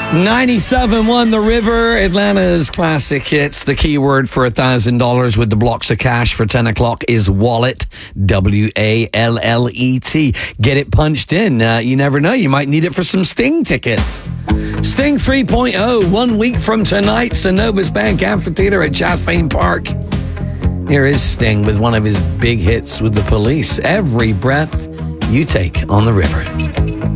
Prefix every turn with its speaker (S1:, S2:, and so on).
S1: 97.1 The River, Atlanta's classic hits. The keyword for $1,000 with the blocks of cash for 10 o'clock is wallet, W-A-L-L-E-T. Get it punched in. You never know, you might need it for some Sting tickets. Sting 3.0, 1 week from tonight, Synovus Bank Amphitheater at Chastain Park. Here is Sting with one of his big hits with the Police, Every Breath You Take on the River.